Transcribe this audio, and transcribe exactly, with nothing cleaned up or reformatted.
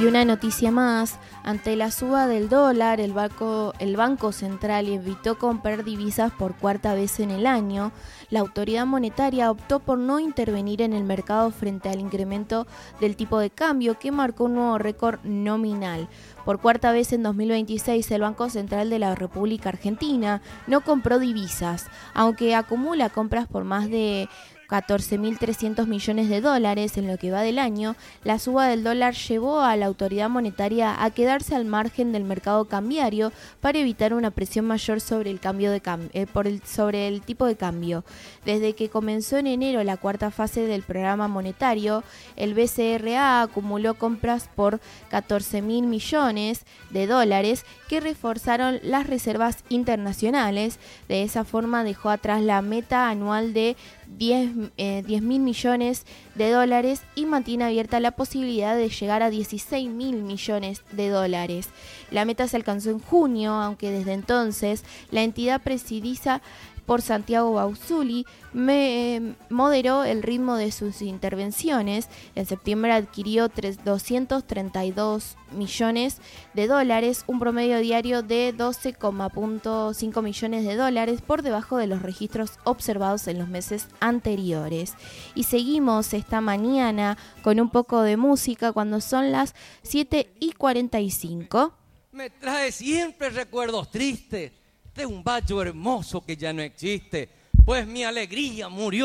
Y una noticia más, ante la suba del dólar, el banco, el Banco Central evitó comprar divisas por cuarta vez en el año. La autoridad monetaria optó por no intervenir en el mercado frente al incremento del tipo de cambio, que marcó un nuevo récord nominal. Por cuarta vez en dos mil veintiséis, el Banco Central de la República Argentina no compró divisas, aunque acumula compras por más de catorce mil trescientos millones de dólares en lo que va del año. La suba del dólar llevó a la autoridad monetaria a quedarse al margen del mercado cambiario para evitar una presión mayor sobre el cambio de cam- eh, por el, sobre el tipo de cambio. Desde que comenzó en enero la cuarta fase del programa monetario, el B C R A acumuló compras por catorce mil millones de dólares que reforzaron las reservas internacionales. De esa forma dejó atrás la meta anual de diez mil millones de dólares y mantiene abierta la posibilidad de llegar a dieciséis mil millones de dólares. La meta se alcanzó en junio, aunque desde entonces la entidad presidida por Santiago Bauzuli me, eh, moderó el ritmo de sus intervenciones. En septiembre adquirió doscientos treinta y dos millones de dólares, un promedio diario de doce coma cinco millones de dólares, por debajo de los registros observados en los meses anteriores. Y seguimos esta mañana con un poco de música cuando son las siete y cuarenta y cinco. Me trae siempre recuerdos tristes de un bacho hermoso que ya no existe, pues mi alegría murió.